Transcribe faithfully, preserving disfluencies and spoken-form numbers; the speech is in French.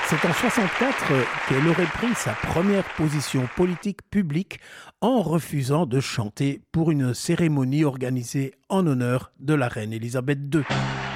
C'est en soixante-quatre qu'elle aurait pris sa première position politique publique en refusant de chanter pour une cérémonie organisée en honneur de la reine Élisabeth deux.